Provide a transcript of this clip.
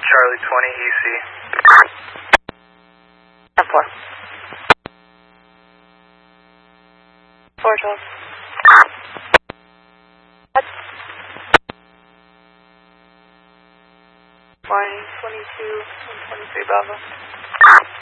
Charlie 20 EC. 4. 412. What? Flying 22 and 23 Bravo.